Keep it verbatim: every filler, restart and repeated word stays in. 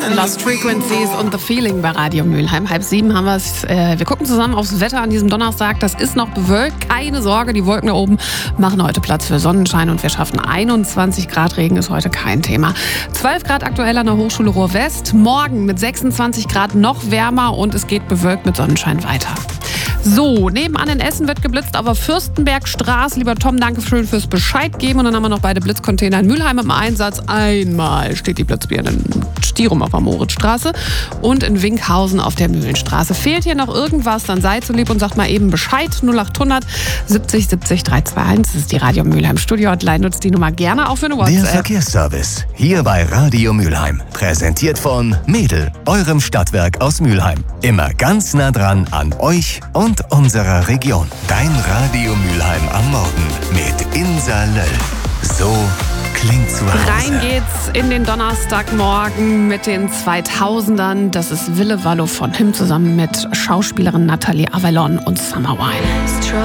Lost Frequencies und The Feeling bei Radio Mülheim. Halb sieben haben wir es. Äh, wir gucken zusammen aufs Wetter an diesem Donnerstag. Das ist noch bewölkt. Keine Sorge, die Wolken da oben machen heute Platz für Sonnenschein und wir schaffen einundzwanzig Grad. Regen ist heute kein Thema. zwölf Grad aktuell an der Hochschule Ruhr-West. Morgen mit sechsundzwanzig Grad noch wärmer und es geht bewölkt mit Sonnenschein weiter. So, nebenan in Essen wird geblitzt auf der Fürstenbergstraße. Lieber Tom, danke schön fürs Bescheid geben. Und dann haben wir noch beide Blitzcontainer in Mülheim im Einsatz. Einmal steht die Blitzbirne in Stirum auf der Moritzstraße und in Winkhausen auf der Mühlenstraße. Fehlt hier noch irgendwas, dann seid so lieb und sagt mal eben Bescheid. null acht hundert siebzig siebzig dreihundertzweiundzwanzig. Das ist die Radio Mülheim Studio Hotline. Nutzt die Nummer gerne auch für eine WhatsApp. Der Verkehrsservice hier bei Radio Mülheim. Präsentiert von Mädel, eurem Stadtwerk aus Mülheim. Immer ganz nah dran an euch und unserer Region. Dein Radio Mülheim am Morgen mit Insa Löll. So klingt zu Hause. Rein geht's in den Donnerstagmorgen mit den zweitausendern. Das ist Wille Wallo von Him zusammen mit Schauspielerin Natalie Avalon und Summer Wine.